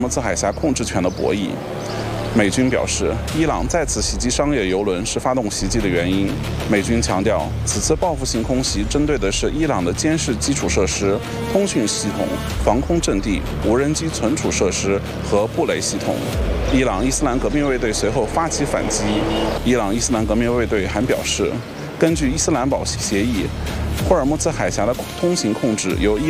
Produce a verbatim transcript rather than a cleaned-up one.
霍尔木兹海峡控制权的博弈。美军表示，伊朗再次袭击商业油轮是发动袭击的原因。美军强调，此次报复性空袭针对的是伊朗的监视基础设施、通讯系统、防空阵地、无人机存储设施和布雷系统。伊朗伊斯兰革命卫队随后发起反击。伊朗伊斯兰革命卫队还表示，根据伊斯兰堡协议，霍尔木兹海峡的通行控制由伊